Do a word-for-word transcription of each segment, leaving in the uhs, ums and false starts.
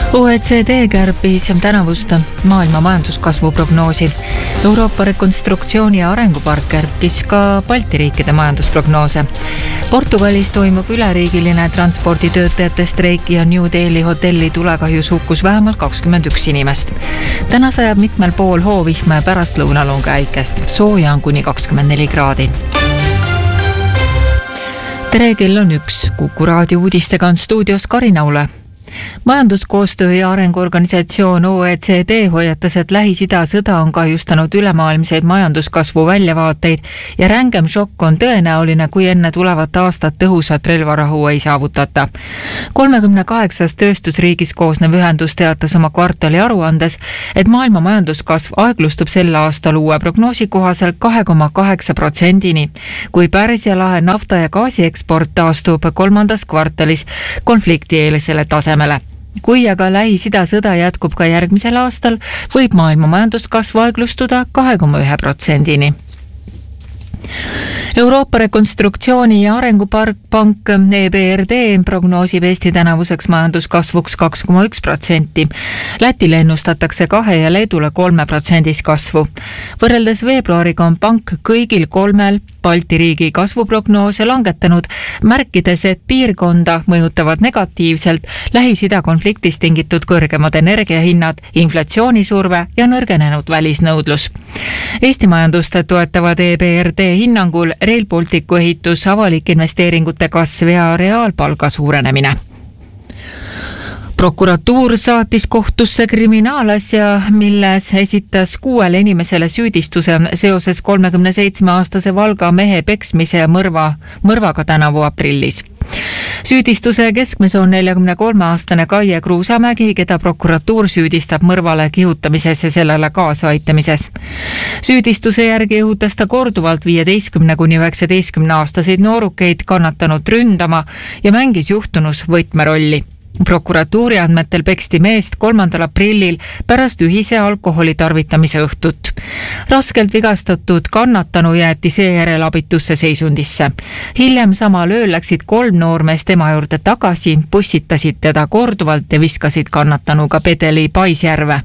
O E C D kärbis tänavust maailma majanduskasvu prognoosi. Euroopa Rekonstruktsiooni ja Arengupark kärbis ka Balti riikide majandusprognoose. Portugalis toimub üleriigiline transporditöötajate streik ja New Delhi hotelli tulekahjus hukkus vähemalt kakskümmend üks inimest. Täna sajab mitmel pool hoovihme pärast lõunalunga äikest. Sooja on kuni kakskümmend neli kraadi. Tere, kell on üks. Kuku raadio uudistega on stuudios Karin Aule. Majanduskoostöö ja arenguorganisatsioon O E C D hoiatas, et Lähis-Ida sõda on kahjustanud ülemaailmseid majanduskasvu väljavaateid ja rängem šokk on tõenäoline, kui enne tulevat aastat tõhusat relvarahu ei saavutata. kolmekümne kaheksas tööstusriigis koosnev ühendus teatas oma kvartali aruandes, et maailma majanduskasv aeglustub sel aastal uue prognoosi kohaselt kahe koma kaheksa protsendini, kui Pärsia lahe nafta ja gaasi eksport taastub kolmandas kvartalis konfliktieelisele tasemele. Kui aga Lähis-Ida sõda jätkub ka järgmisel aastal, võib maailma majanduskasv aeglustuda kahe koma ühe protsendini. Euroopa Rekonstruktsiooni ja Arengupank E B R D prognoosib Eesti tänavuseks majanduskasvuks kaks koma üks protsenti. Lätile ennustatakse kahe ja Leedule kolme protsendis kasvu. Võrreldes veebruariga on pank kõigil kolmel Balti riigi kasvuprognoose langetanud, märkides, et piirkonda mõjutavad negatiivselt Lähis-Ida konfliktist tingitud kõrgemad energiahinnad, inflatsioonisurve ja nõrgenenud välisnõudlus. Eesti majandust toetavad E B R D hinnangul Rail Balticu ehitus, avalik investeeringute kasv ja reaalpalga suurenemine. Prokuratuur saatis kohtusse kriminaalasja, milles esitas kuuele inimesele süüdistuse seoses kolmekümne seitsme aastase Valga mehe peksmise ja mõrva, mõrvaga tänavu aprillis. Süüdistuse keskmes on neljakümne kolme aastane Kaie Kruusamägi, keda prokuratuur süüdistab mõrvale kihutamises ja sellele kaasa aitamises. Süüdistuse järgi õhutas ta korduvalt viieteistkümne kuni üheksateistkümne aastaseid noorukeid kannatanud ründama ja mängis juhtunus võtmerolli. Prokuratuuri andmetel peksti meest kolmandal aprillil pärast ühise alkoholi tarvitamise õhtut. Raskelt vigastatud kannatanu jäeti seejärel abitusse seisundisse. Hiljem samal ööl läksid kolm noormeest tema juurde tagasi, pussitasid teda korduvalt ja viskasid kannatanuga Pedeli Paisjärve.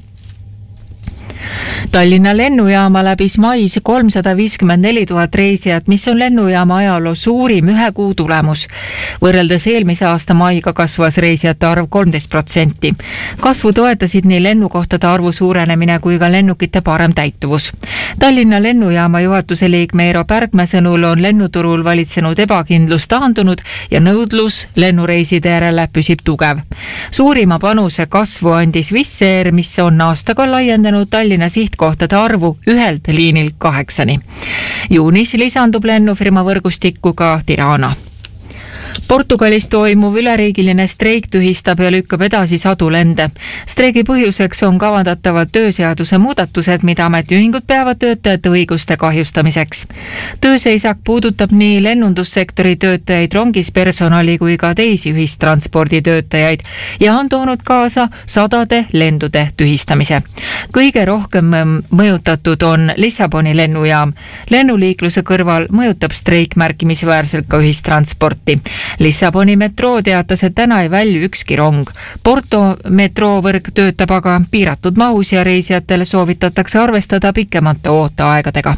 Tallinna lennujaama läbis mais kolmsada viiskümmend neli tuhat reisijat, mis on lennujaama ajaloo suurim ühe kuu tulemus. Võrreldes eelmise aasta maiga kasvas reisijate arv kolmteist protsenti. Kasvu toetasid nii lennukohtade arvu suurenemine kui ka lennukite parem täituvus. Tallinna lennujaama juhatuse liikme Eero Pärgmäe sõnul on lennuturul valitsenud ebakindlus taandunud ja nõudlus lennureiside järele püsib tugev. Suurima panuse kasvu andis Wizz Air, mis on aastaga laiendanud Tallinna sihtkohtade arvu ühelt liinil kaheksani. Juunis lisandub lennufirma võrgustikku ka Tirana. Portugalis toimuv üleriigiline streik tühistab ja lükkab edasi sadu lende. Streigi põhjuseks on kavandatavad tööseaduse muudatused, mida ametiühingud peavad töötajate õiguste kahjustamiseks. Tööseisak puudutab nii lennundussektori töötajaid, rongis personali kui ka teisi ühistranspordi töötajaid ja on toonud kaasa sadade lendude tühistamise. Kõige rohkem mõjutatud on Lissaboni lennujaam. Lennuliikluse kõrval mõjutab streik märkimisväärselt ka ühistransporti. Lissaboni metroo teatas, et täna ei välju ükski rong. Porto metroovõrk töötab aga piiratud mahus ja reisijatele soovitatakse arvestada pikemate ooteaegadega.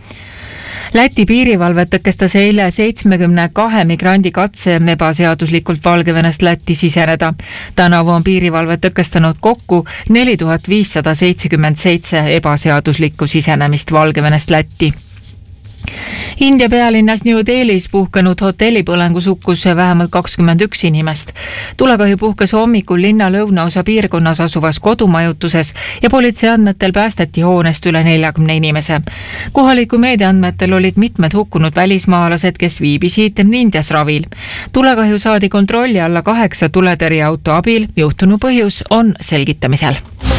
Läti piirivalve tõkestas eile seitsmekümne kahe migrandi katse ebaseaduslikult Valgevenest Lätti siseneda. Tänavu on piirivalve tõkestanud kokku neli tuhat viissada seitsekümmend seitse ebaseaduslikku sisenemist Valgevenest Lätti. India pealinnas New Delhis puhkenud hotellipõlengus hukkus vähemalt kakskümmend üks inimest. Tulekahju puhkes hommikul linna lõunaosa piirkonnas asuvas kodumajutuses ja politsei andmetel päästeti hoonest üle neljakümne inimese. Kohaliku meedia andmetel olid mitmed hukkunud välismaalased, kes viibisid Indias ravil. Tulekahju saadi kontrolli alla kaheksa tuletõrjeauto abil, juhtunu põhjus on selgitamisel.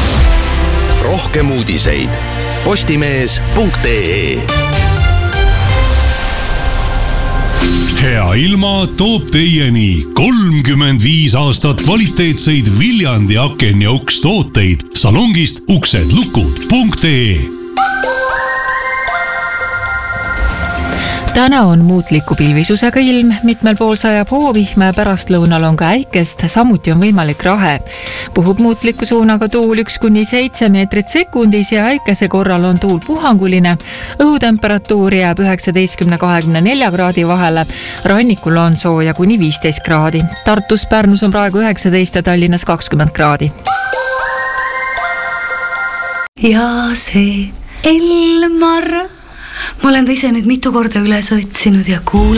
Rohkem uudiseid postimees punkt ee. Hea ilma toob teieni kolmkümmend viis aastat kvaliteetseid Viljandi aken ja uks tooteid salongist uksedlukud punkt ee. täna on muutliku pilvisusega ilm, mitmel pool sajab hoovihme, pärastlõunal on ka äikest, samuti on võimalik rahe. Puhub muutliku suunaga tuul üks kuni seitse meetrit sekundis ja äikese korral on tuul puhanguline. Õhutemperatuur jääb üheksateistkümne kahekümne nelja kraadi vahele, rannikul on sooja kuni viisteist kraadi. Tartus, Pärnus on praegu üheksateist ja Tallinnas kakskümmend kraadi. Ja see Elmar, ma olen ta ise nüüd mitu korda üles otsinud ja kuulanud.